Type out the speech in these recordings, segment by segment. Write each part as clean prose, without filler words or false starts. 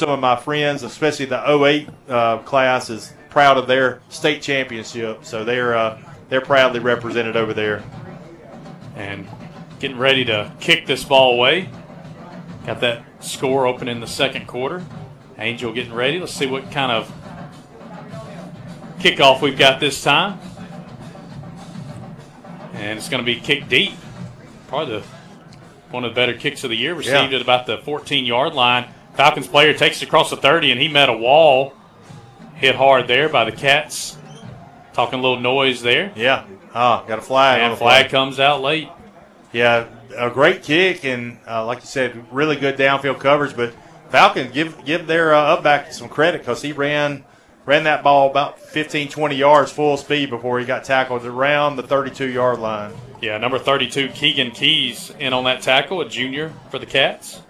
some of my friends, especially the '08 class, is proud of their state championship. So they're proudly represented over there. And getting ready to kick this ball away. Got that score open in the second quarter. Angel getting ready. Let's see what kind of kickoff we've got this time. And it's going to be kicked deep. Probably one of the better kicks of the year. Received at about the 14-yard line. Falcons player takes it across the 30, and he met a wall. Hit hard there by the Cats. Talking a little noise there. Yeah. Got a flag. And flag comes out late. Yeah, a great kick, and like you said, really good downfield coverage. But Falcon, give their up back some credit because he ran that ball about 15, 20 yards full speed before he got tackled around the 32-yard line. Yeah, number 32, Keegan Keys, in on that tackle, a junior for the Cats.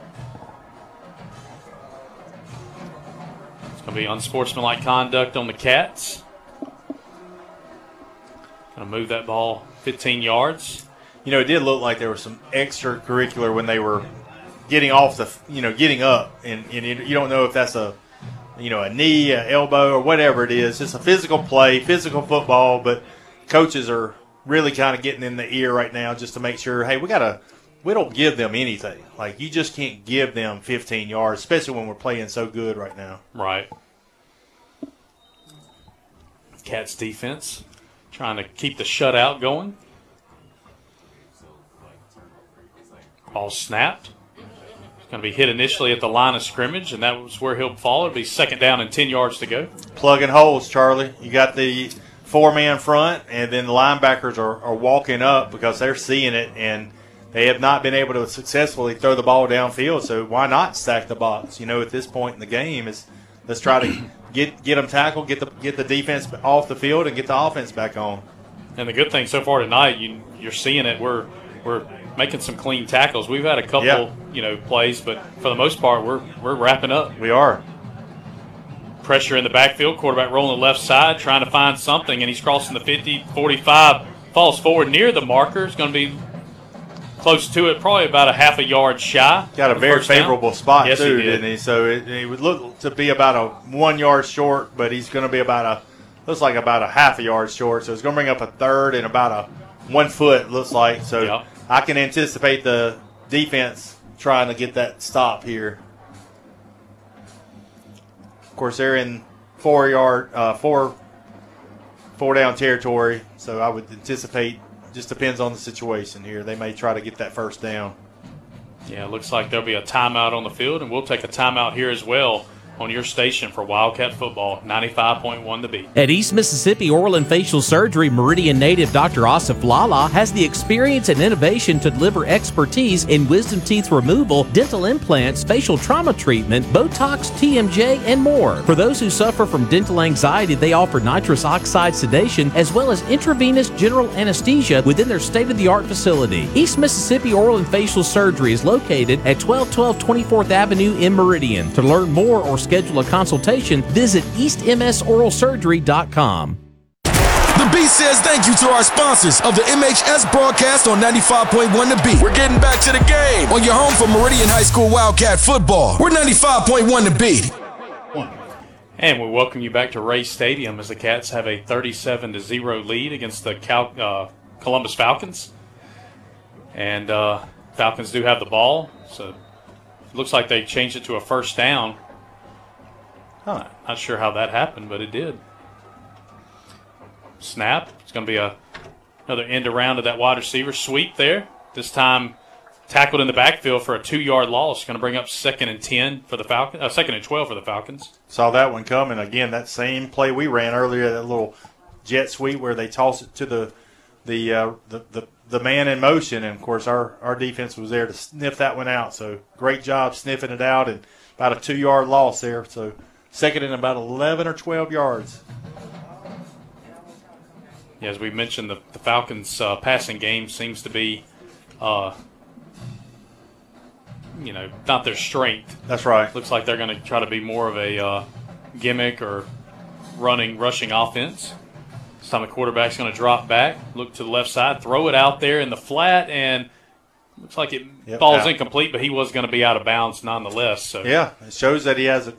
It's going to be unsportsmanlike conduct on the Cats. Going to move that ball 15 yards. You know, it did look like there was some extracurricular when they were getting off getting up. And you don't know if that's a knee, an elbow, or whatever it is. It's a physical play, physical football, but coaches are really kind of getting in the ear right now just to make sure, hey, we don't give them anything. Like, you just can't give them 15 yards, especially when we're playing so good right now. Right. Cats defense trying to keep the shutout going. Ball snapped. It's going to be hit initially at the line of scrimmage, and that was where he'll fall. It'll be second down and 10 yards to go. Plugging holes, Charlie. You got the four-man front, and then the linebackers are walking up because they're seeing it, and they have not been able to successfully throw the ball downfield. So why not stack the box? At this point in the game, let's try to get them tackled, get the defense off the field, and get the offense back on. And the good thing so far tonight, you're seeing it. We're making some clean tackles. We've had a couple, plays, but for the most part, we're wrapping up. We are. Pressure in the backfield. Quarterback rolling the left side, trying to find something, and he's crossing the 50, 45, falls forward near the marker. It's going to be close to it, probably about a half a yard shy. Got a very favorable spot, yes, too, he did. didn't he? So it would look to be about a 1 yard short, but he's going to be looks like about a half a yard short. So it's going to bring up a third and about a 1 foot, looks like. So yep. I can anticipate the defense trying to get that stop here. Of course, they're in 4 down territory, so I would anticipate. Just depends on the situation here. They may try to get that first down. Yeah, it looks like there'll be a timeout on the field, and we'll take a timeout here as well on your station for Wildcat Football, 95.1 The Beat. At East Mississippi Oral and Facial Surgery, Meridian native Dr. Asif Lala has the experience and innovation to deliver expertise in wisdom teeth removal, dental implants, facial trauma treatment, Botox, TMJ, and more. For those who suffer from dental anxiety, they offer nitrous oxide sedation as well as intravenous general anesthesia within their state-of-the-art facility. East Mississippi Oral and Facial Surgery is located at 1212 24th Avenue in Meridian. To learn more or schedule a consultation, visit eastmsoralsurgery.com. The Beat says thank you to our sponsors of the MHS broadcast on 95.1 The Beat. We're getting back to the game on your home for Meridian High School Wildcat football. We're 95.1 The Beat. And we welcome you back to Ray Stadium as the Cats have a 37-0 lead against the Columbus Falcons. And Falcons do have the ball, so it looks like they changed it to a first down. Not sure how that happened, but it did. Snap. It's going to be another end around to that wide receiver sweep there. This time tackled in the backfield for a 2-yard loss. Going to bring up 2nd and 10 for the Falcons. 2nd and 12 for the Falcons. Saw that one coming. Again, that same play we ran earlier, that little jet sweep where they toss it to the man in motion. And, of course, our defense was there to sniff that one out. So, great job sniffing it out, and about a 2-yard loss there. So, second and about 11 or 12 yards. Yeah, as we mentioned, the Falcons' passing game seems to be, not their strength. That's right. Looks like they're going to try to be more of a gimmick or rushing offense. This time the quarterback's going to drop back, look to the left side, throw it out there in the flat, and looks like it falls incomplete, but he was going to be out of bounds nonetheless. So yeah, it shows that he has